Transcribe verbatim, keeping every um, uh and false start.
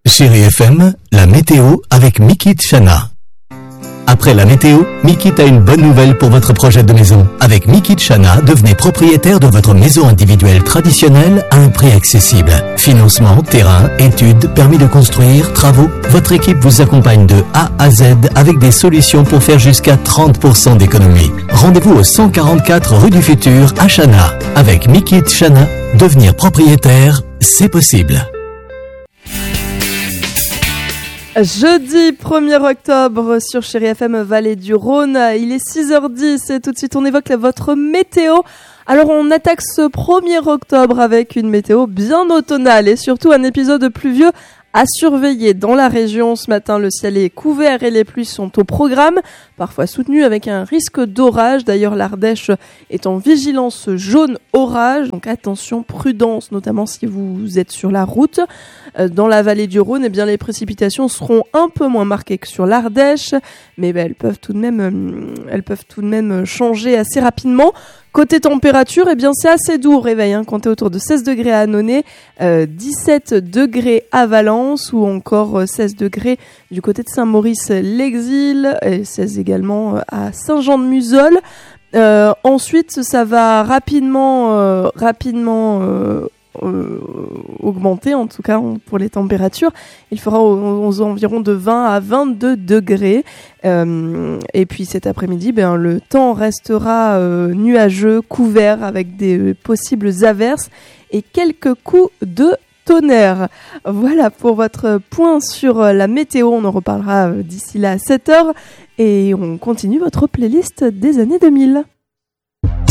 Chérie F M, la météo avec Mikit Chana. Après la météo, Mikit a une bonne nouvelle pour votre projet de maison. Avec Mikit Chana, devenez propriétaire de votre maison individuelle traditionnelle à un prix accessible. Financement, terrain, études, permis de construire, travaux. Votre équipe vous accompagne de A à Z avec des solutions pour faire jusqu'à trente pour cent d'économie. Rendez-vous au cent quarante-quatre rue du Futur à Chana. Avec Mikit Chana, devenir propriétaire, c'est possible. Jeudi premier octobre sur Chérie F M Vallée du Rhône, il est six heures dix et tout de suite on évoque votre météo. Alors on attaque ce premier octobre avec une météo bien automnale et surtout un épisode pluvieux à surveiller. Dans la région ce matin, le ciel est couvert et les pluies sont au programme, parfois soutenues avec un risque d'orage. D'ailleurs, l'Ardèche est en vigilance jaune orage, donc attention, prudence, notamment si vous êtes sur la route. Dans la vallée du Rhône, eh bien, les précipitations seront un peu moins marquées que sur l'Ardèche, mais ben, elles peuvent tout de même, elles peuvent tout de même changer assez rapidement. Côté température, eh bien, c'est assez doux au réveil, hein, comptez autour de seize degrés à Annonay, euh, dix-sept degrés à Valence ou encore seize degrés du côté de Saint-Maurice-l'Exil et seize également à Saint-Jean-de-Museul. Euh, ensuite, ça va rapidement, euh, rapidement euh, euh, augmenter, en tout cas pour les températures. Il fera aux, aux environs de vingt à vingt-deux degrés. Euh, et puis cet après-midi, ben, le temps restera euh, nuageux, couvert avec des euh, possibles averses et quelques coups de tonnerre. Voilà pour votre point sur la météo. On en reparlera d'ici là à sept heures et on continue votre playlist des années deux mille.